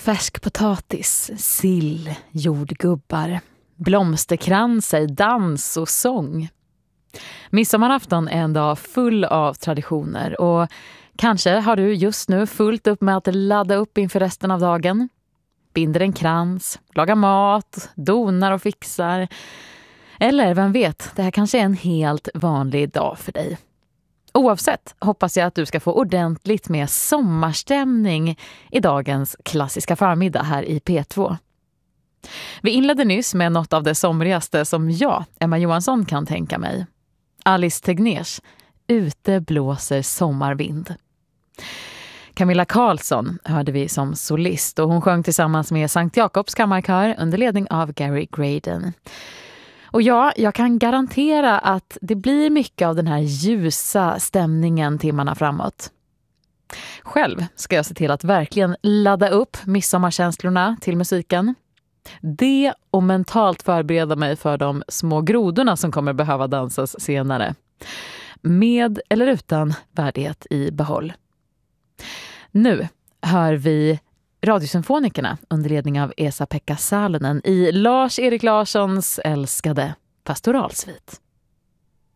Färskpotatis, sill, jordgubbar, blomsterkranser, dans och sång. Midsommarafton är en dag full av traditioner och kanske har du just nu fullt upp med att ladda upp inför resten av dagen. Binder en krans, lagar mat, donar och fixar. Eller vem vet, det här kanske är en helt vanlig dag för dig. Oavsett hoppas jag att du ska få ordentligt med sommarstämning i dagens klassiska förmiddag här i P2. Vi inledde nyss med något av det somrigaste som jag, Emma Johansson, kan tänka mig. Alice Tegnérs Ute blåser sommarvind. Camilla Karlsson hörde vi som solist och hon sjöng tillsammans med Sankt Jakobs kammarkör under ledning av Gary Graydon. Och ja, jag kan garantera att det blir mycket av den här ljusa stämningen timmarna framåt. Själv ska jag se till att verkligen ladda upp midsommarkänslorna till musiken. Det och mentalt förbereda mig för de små grodorna som kommer behöva dansas senare. Med eller utan värdighet i behåll. Nu hör vi Radiosymfonikerna under ledning av Esa-Pekka Salonen i Lars-Erik Larssons älskade pastoralsvit.